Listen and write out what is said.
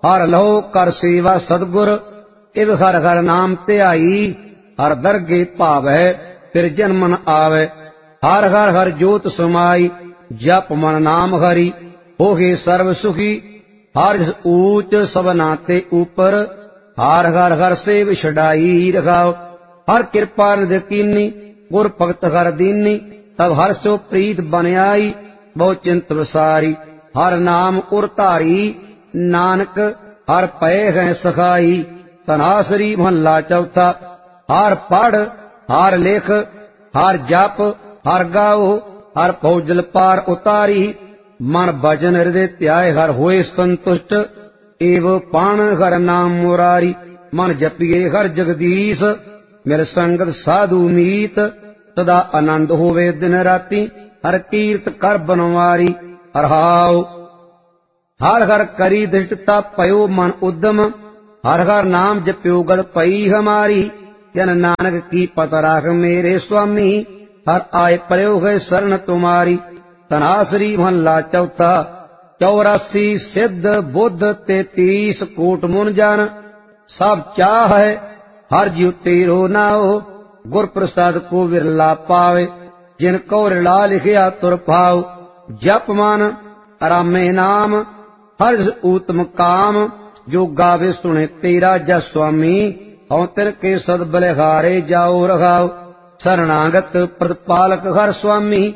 हर लहो कर सेवा सदगुर इव हर हर नाम ध्याई हर दरगे भावै फिर जन्म न आवे हर हर हर जोत समाई जप मन नाम हरि होगे सर्व सुखी हर जिस ऊंच सबना ते ऊपर हर हर हर सेव छड़ाई रखाओ हर कृपा निध कीनी गुर भगत हर दीनी तब हर सो प्रीत बन आई बहु चिंत विसारी हर नाम उर धारी नानक हर पए है सखाई तनासरी महला चौथा हर पढ़ हर लिख हर जप हर गाओ हर फौजल पार उतारी मन भजन हृदय ध्याय हर होए संतुष्ट एव पाण हर नाम मुरारी मन जपिए हर जगदीश मेरे संगत साधु मीत सदा आनंद होवे दिन राती हर कीर्त कर बनवारी हरहाओ हर हर करी दृष्टता पयो मन उद्यम हर हर नाम जप्यो गल पई हमारी जन नानक की पत राख मेरे स्वामी हर आय पयो है शरण तुम्हारी तनासरी महला चौथा 84 सिद्ध बुद्ध 33 कोट मुन जन सब चाह है हर जीव तेरो नाओ गुर प्रसाद को विरला पावे जिनको रिला लिखिया तुर पाओ जप मन रामे नाम हर उत्तम काम जो गावे सुने तेरा जस स्वामी हौ तिर के सद बलिहारे जाओ रघाओ शरणागत प्रतिपालक हर स्वामी